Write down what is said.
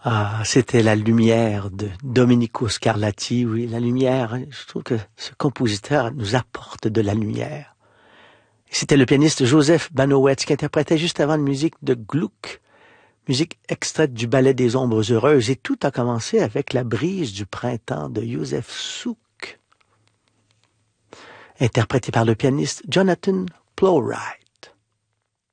Ah, c'était La Lumière de Domenico Scarlatti. Oui, la lumière. Je trouve que ce compositeur nous apporte de la lumière. C'était le pianiste Joseph Banowetz qui interprétait juste avant une musique de Gluck, musique extraite du ballet des ombres heureuses. Et tout a commencé avec La brise du printemps de Joseph Suk, interprété par le pianiste Jonathan Plowright.